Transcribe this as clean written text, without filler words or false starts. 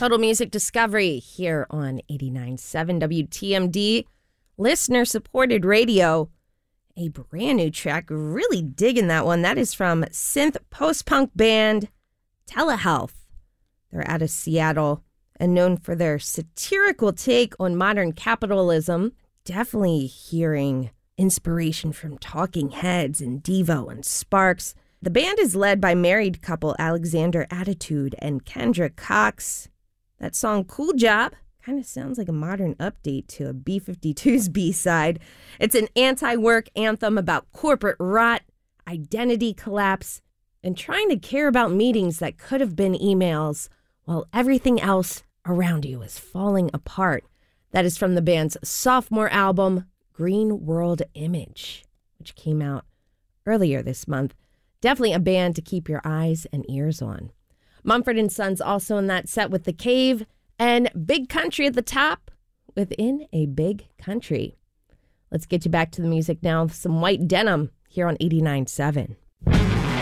Total Music Discovery here on 89.7 WTMD, listener-supported radio. A brand new track, really digging that one. That is from synth post-punk band Telehealth. They're out of Seattle and known for their satirical take on modern capitalism. Definitely hearing inspiration from Talking Heads and Devo and Sparks. The band is led by married couple Alexander Attitude and Kendra Cox. That song, Cool Job, kind of sounds like a modern update to a B-52's B-side. It's an anti-work anthem about corporate rot, identity collapse, and trying to care about meetings that could have been emails while everything else around you is falling apart. That is from the band's sophomore album, Green World Image, which came out earlier this month. Definitely a band to keep your eyes and ears on. Mumford & Sons also in that set with The Cave, and Big Country at the top within a big country. Let's get you back to the music now. Some White Denim here on 89.7.